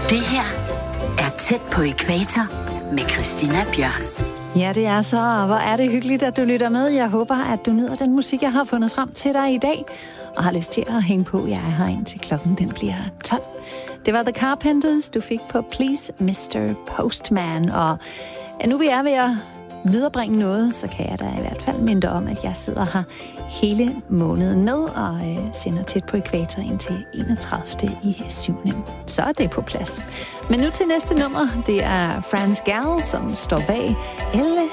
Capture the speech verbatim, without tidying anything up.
Det her er Tæt på ækvator med Christina Bjørn. Ja, det er så. Hvor er det hyggeligt, at du lytter med. Jeg håber, at du nyder den musik, jeg har fundet frem til dig i dag, og har lyst til at hænge på. Jeg er her indtil klokken den bliver tolv. Det var The Carpenters, du fik på Please mister Postman. Og nu vi er ved at viderebringe noget, så kan jeg da i hvert fald minde om, at jeg sidder her hele måneden med og øh, sender Tæt på ækvator ind til enogtredivte i syvende Så er det på plads. Men nu til næste nummer. Det er Franz Gall, som står bag Elle